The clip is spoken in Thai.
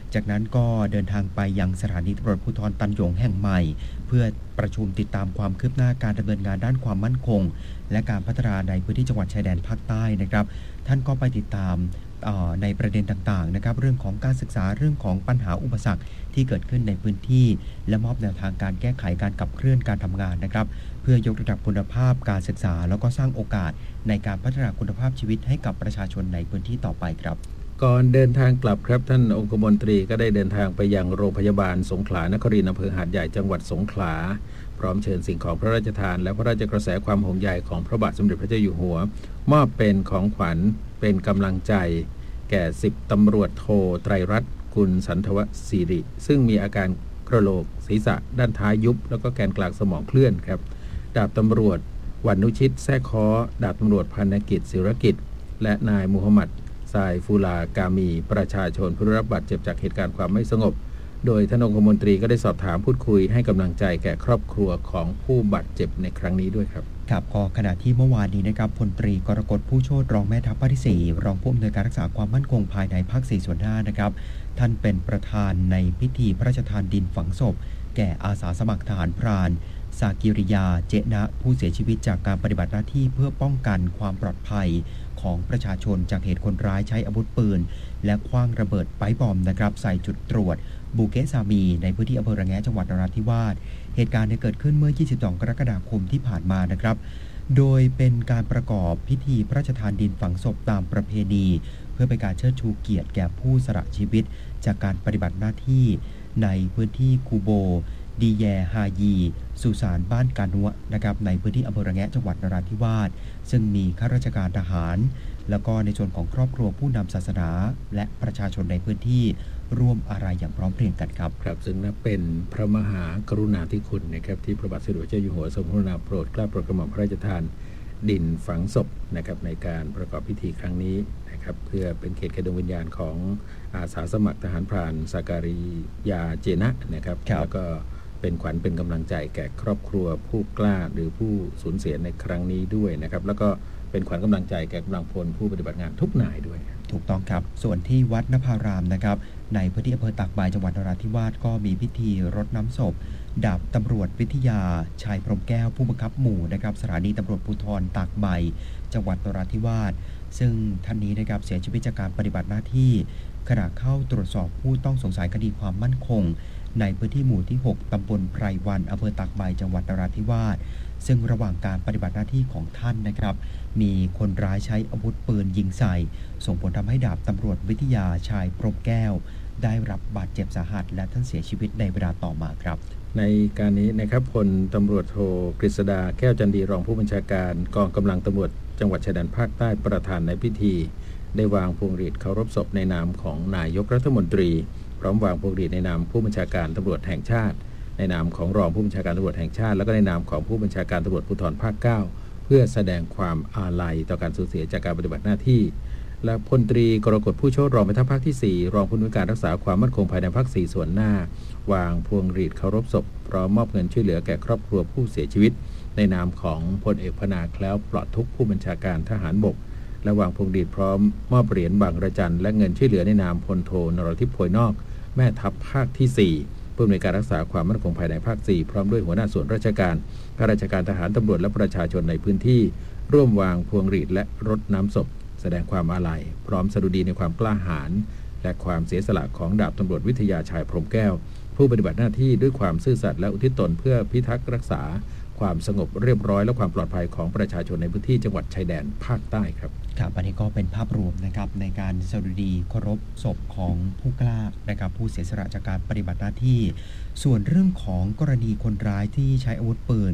จากนั้นก็เดินทางไปยังสถานีตำรวจภูธรตันหยงแห่งใหม่เพื่อประชุมติดตามความคืบหน้าการดำเนินงานด้านความมั่นคงและการพัฒนาในพื้นที่จังหวัดชายแดนภาคใต้นะครับท่านก็ไปติดตามในประเด็นต่างๆนะครับเรื่องของการศึกษาเรื่องของปัญหาอุปสรรคที่เกิดขึ้นในพื้นที่และมอบแนวทางการแก้ไขการขับเคลื่อนการทำงานนะครับเพื่อยกระดับคุณภาพการศึกษาแล้วก็สร้างโอกาสในการพัฒนาคุณภาพชีวิตให้กับประชาชนในพื้นที่ต่อไปครับก่อนเดินทางกลับครับท่านองคมนตรีก็ได้เดินทางไปยังโรงพยาบาลสงขลานครินทร์อำเภอหาดใหญ่จังหวัดสงขลาพร้อมเชิญสิ่งของพระราชทานและพระราชกระแสความห่วงใยของพระบาทสมเด็จพระเจ้าอยู่หัวมอบเป็นของขวัญเป็นกำลังใจแก่10ตำรวจโทไตรรัตน์กุลสันทวศิริซึ่งมีอาการกระโหลกศีรษะด้านท้ายยุบแล้วก็แกนกลางสมองเคลื่อนครับดาบตำรวจวรรณุชิตแท้ค้อดาบตำรวจพันกิจศิรกิจและนายมูฮัมหมัดทรายฟูลากามีประชาชนผู้ได้รับบาดเจ็บจากเหตุการณ์ความไม่สงบโดยท่านองคมนตรีก็ได้สอบถามพูดคุยให้กำลังใจแก่ครอบครัวของผู้บาดเจ็บในครั้งนี้ด้วยครับครับก็ขณะที่เมื่อวานนี้นะครับพลตรีกรกฎผู้โชติรองแม่ทัพภาคที่4รองผู้อำนวยการรักษาความมั่นคงภายในภาค4ส่วน5นะครับท่านเป็นประธานในพิธีพระราชทานดินฝังศพแก่อาสาสมัครทหารพรานสากิริยาเจนะผู้เสียชีวิตจากการปฏิบัติหน้าที่เพื่อป้องกันความปลอดภัยของประชาชนจากเหตุคนร้ายใช้อาวุธปืนและขว้างระเบิดไปบอมนะครับใส่จุดตรวจบูเกซามีในพื้นที่อำเภอระแงะจังหวัดนราธิวาสเหตุการณ์เกิดขึ้นเมื่อ22กรกฎาคมที่ผ่านมานะครับโดยเป็นการประกอบพิธีพระราชทานดินฝังศพตามประเพณีเพื่อเป็นการเชิดชูเกียรติแก่ผู้สละชีวิตจากการปฏิบัติหน้าที่ในพื้นที่คูโบดีแยฮายีสุสานบ้านกานัวนะครับในพื้นที่อำเภอระแงะจังหวัดนราธิวาสซึ่งมีข้าราชการทหารแล้วก็ในส่วนของครอบครัวผู้นำศาสนาและประชาชนในพื้นที่ร่วมอะไรอย่างพร้อมเพรียงกันครับครับซึ่งนับเป็นพระมหากรุณาธิคุณนะครับที่พระบาทสมเด็จพระเจ้าอยู่หัวทรงกรุณาโปรดเกล้าโปรดกระหม่อมพระราชทานดินฝังศพนะครับในการประกอบพิธีครั้งนี้นะครับเพื่อเป็นเกียรติแก่ดวงวิญญาณของอาสาสมัครทหารพรานสาการิยาเจนะนะครับแล้วก็เป็นขวัญเป็นกำลังใจแก่ครอบครัวผู้กล้าหรือผู้สูญเสียในครั้งนี้ด้วยนะครับแล้วก็เป็นขวัญกำลังใจแก่กำลังพลผู้ปฏิบัติงานทุกนายด้วยถูกต้องครับส่วนที่วัดนภารามนะครับในพื้นที่อำเภอตากใบจังหวัดนราธิวาสก็มีพิธีรดน้ำศพดาบตำรวจวิทยาชัยพรหมแก้วผู้บังคับหมู่นะครับสถานีตำรวจภูธรตากใบจังหวัดนราธิวาสซึ่งท่านนี้นะครับเสียชีวิตจากการปฏิบัติหน้าที่ขณะเข้าตรวจสอบผู้ต้องสงสัยคดีความมั่นคงในพื้นที่หมู่ที่6ตำบลไพรวันอำเภอตากใบจังหวัดนราธิวาสซึ่งระหว่างการปฏิบัติหน้าที่ของท่านนะครับมีคนร้ายใช้อาวุธปืนยิงใส่ส่งผลทำให้ดาบตำรวจวิทยาชัยพรหมแก้วได้รับบาดเจ็บสาหัสและท่านเสียชีวิตในเวลาต่อมาครับในการนี้นะครับพลตำรวจโทกฤษดาแก้วจันดีรองผู้บัญชาการกองกำลังตำรวจจังหวัดชายแดนภาคใต้ประธานในพิธีได้วางพวงหรีดเคารพศพในนามของนายกรัฐมนตรีพร้อมวางพวงหรีดในนามผู้บัญชาการตำรวจแห่งชาติในนามของรองผู้บัญชาการตำรวจแห่งชาติและก็ในนามของผู้บัญชาการตำรวจภูธรภาค9เพื่อแสดงความอาลัยต่อการสูญเสียจากการปฏิบัติหน้าที่และพลตรีกรกฎผู้โชติรองแม่ทัพภาคที่4รองผู้อำนวยการรักษาความมั่นคงภายในภาค4ส่วนหน้าวางพวงหรีดเคารพศพพร้อมมอบเงินช่วยเหลือแก่ครอบครัวผู้เสียชีวิตในนามของพลเอกพนาแคล้วปลอดทุกข์ผู้บัญชาการทหารบกและวางพวงหรีดพร้อมมอบเหรียญบางระจันและเงินช่วยเหลือในนามพลโทนรทิพย์โพยนอกแม่ทัพภาคที่4ผู้อำนวยการรักษาความมั่นคงภายในภาค4พร้อมด้วยหัวหน้าส่วนราชการข้าราชการทหารตำรวจและประชาชนในพื้นที่ร่วมวางพวงหรีดและรดน้ำศพแสดงความอาลัยพร้อมสดุดีในความกล้าหาญและความเสียสละของดาบตำรวจวิทยาชัยพรหมแก้วผู้ปฏิบัติหน้าที่ด้วยความซื่อสัตย์และอุทิศตนเพื่อพิทักษ์รักษาความสงบเรียบร้อยและความปลอดภัยของประชาชนในพื้นที่จังหวัดชายแดนภาคใต้ครับครับอันนี้ก็เป็นภาพรวมนะครับในการสดุดีเคารพศพของผู้กล้านะครับผู้เสียสละจากการปฏิบัติหน้าที่ส่วนเรื่องของกรณีคนร้ายที่ใช้อาวุธปืน